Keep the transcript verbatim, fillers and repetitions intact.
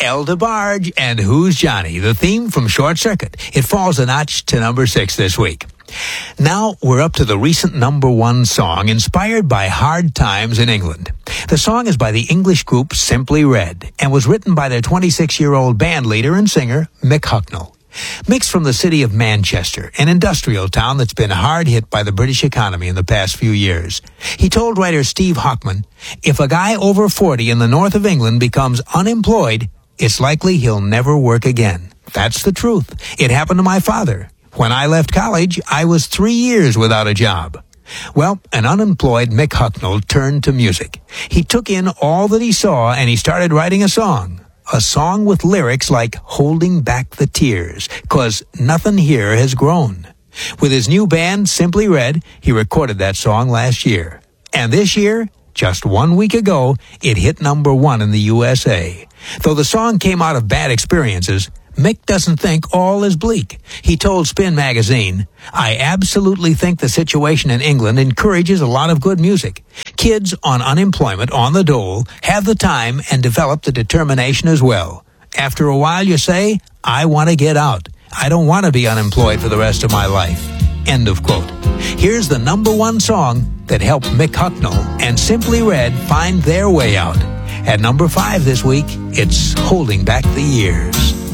El DeBarge and Who's Johnny, the theme from Short Circuit. It falls a notch to number six this week. Now we're up to the recent number one song inspired by hard times in England. The song is by the English group Simply Red and was written by their twenty-six-year-old band leader and singer, Mick Hucknall. Mick's from the city of Manchester, an industrial town that's been hard hit by the British economy in the past few years. He told writer Steve Hockman, if a guy over forty in the north of England becomes unemployed, it's likely he'll never work again. That's the truth. It happened to my father. When I left college, I was three years without a job. Well, an unemployed Mick Hucknall turned to music. He took in all that he saw and he started writing a song. A song with lyrics like Holding Back the Tears, 'cause nothing here has grown. With his new band, Simply Red, he recorded that song last year. And this year, just one week ago, it hit number one in the U S A. Though the song came out of bad experiences, Mick doesn't think all is bleak. He told Spin magazine, I absolutely think the situation in England encourages a lot of good music. Kids on unemployment on the dole have the time and develop the determination as well. After a while you say, I want to get out. I don't want to be unemployed for the rest of my life. End of quote. Here's the number one song that helped Mick Hucknall and Simply Red find their way out. At number five this week, it's Holding Back the Years.